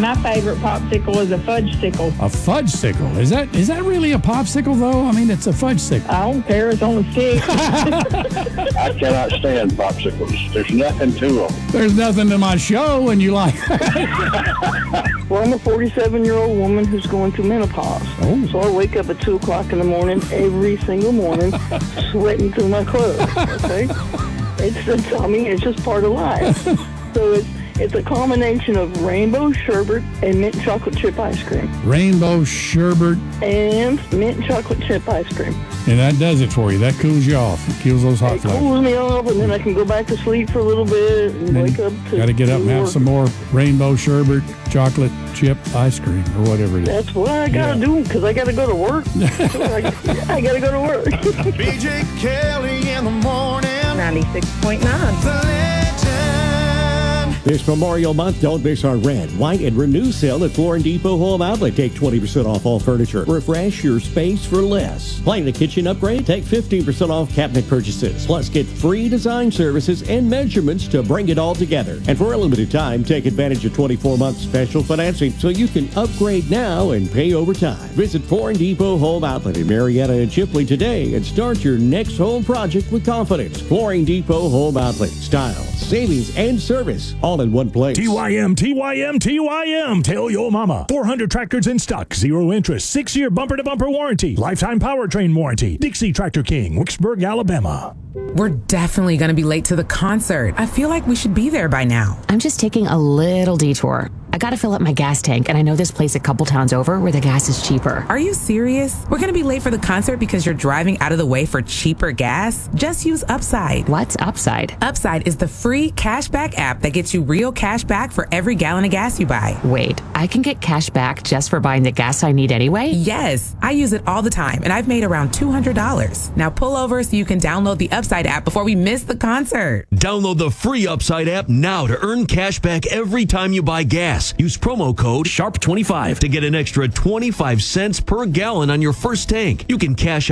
my favorite popsicle is a fudge sickle. A fudge sickle? Is that really a popsicle, though? I mean, it's a fudge sickle. I don't care. It's on a stick. I cannot stand popsicles. There's nothing to them. There's nothing to my show, and you like... Well, I'm a 47-year-old woman who's going through menopause. Oh. So I wake up at 2 o'clock in the morning every single morning, sweating through my clothes, okay? It's just part of life. So it's a combination of rainbow sherbet and mint chocolate chip ice cream. Rainbow sherbet. And mint chocolate chip ice cream. And that does it for you. That cools you off. It kills those hot It flashes. cools me off, and then I can go back to sleep for a little bit and wake up to... Got to get up and have some more rainbow sherbet, chocolate chip ice cream, or whatever it is. That's what I got to do, because I got to go to work. I got to go to work. BJ Kelly in the morning. 96.9. The legend. This Memorial Month, don't miss our red, white, and renew sale at Floor & Depot Home Outlet. Take 20% off all furniture. Refresh your space for less. Planning a kitchen upgrade? Take 15% off cabinet purchases. Plus, get free design services and measurements to bring it all together. And for a limited time, take advantage of 24-month special financing so you can upgrade now and pay over time. Visit Floor & Depot Home Outlet in Marietta and Chipley today and start your next home project with confidence. Flooring Depot Home Outlet. Style, savings, and service all in one place. TYM. Tell your mama. 400 tractors in stock. 0 interest. 6-year bumper-to-bumper warranty. Lifetime powertrain warranty. Dixie Tractor King, Wicksburg, Alabama. We're definitely going to be late to the concert. I feel like we should be there by now. I'm just taking a little detour. I gotta fill up my gas tank, and I know this place a couple towns over where the gas is cheaper. Are you serious? We're gonna be late for the concert because you're driving out of the way for cheaper gas? Just use Upside. What's Upside? Upside is the free cashback app that gets you real cash back for every gallon of gas you buy. Wait, I can get cash back just for buying the gas I need anyway? Yes, I use it all the time, and I've made around $200. Now pull over so you can download the Upside app before we miss the concert. Download the free Upside app now to earn cash back every time you buy gas. Use promo code SHARP25 to get an extra 25 cents per gallon on your first tank. You can cash